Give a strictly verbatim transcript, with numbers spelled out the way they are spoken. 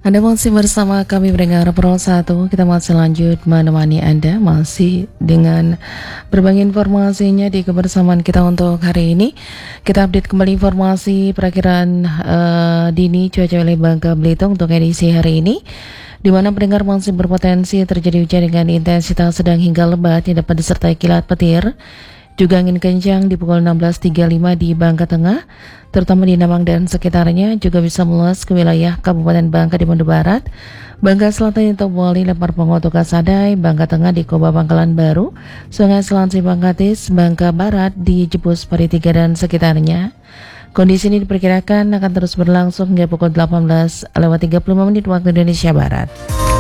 Anda masih bersama kami pendengar Pro satu. Kita masih lanjut menemani Anda masih dengan berbagai informasinya di kebersamaan kita untuk hari ini. Kita update kembali informasi perakiraan uh, dini cuaca wilayah Bangka Belitung untuk edisi hari ini, di mana pendengar masih berpotensi terjadi hujan dengan intensitas sedang hingga lebat yang dapat disertai kilat petir, juga angin kencang di pukul enam belas tiga puluh lima di Bangka Tengah, terutama di Namang dan sekitarnya, juga bisa meluas ke wilayah Kabupaten Bangka di Banda Barat, Bangka Selatan di Tobuali, Lempar Pongo, Tukasadai, Bangka Tengah di Koba Pangkalan Baru, Sungai Selansi Bangkatis, Bangka Barat di Jepus Paritiga dan sekitarnya. Kondisi ini diperkirakan akan terus berlangsung hingga pukul delapan belas lewat tiga puluh lima menit waktu Indonesia Barat.